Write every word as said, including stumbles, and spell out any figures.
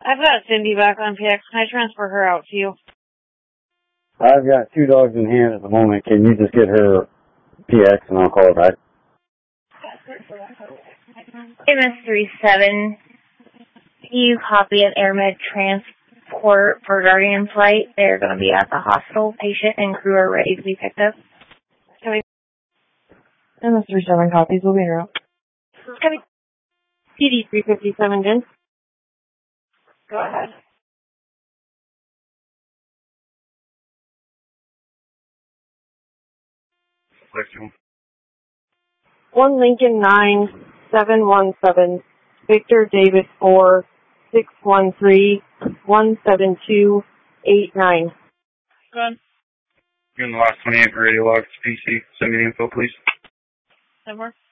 I've got Cindy back on P X. Can I transfer her out to you? I've got two dogs in hand at the moment. Can you just get her P X and I'll call her back? M S three seven, you copy an AirMed transport for Guardian flight. They're going to be at the hospital. Patient and crew are ready to be picked up. Can we? M S three seven copies. We'll be here. Can we? P D three fifty-seven, Jen. Go ahead. One Lincoln nine seven one seven, Victor David four six one three one seven two eight nine. Go on. You're in the last twenty-eight for radio logs, P C. Send me the info, please. Somewhere.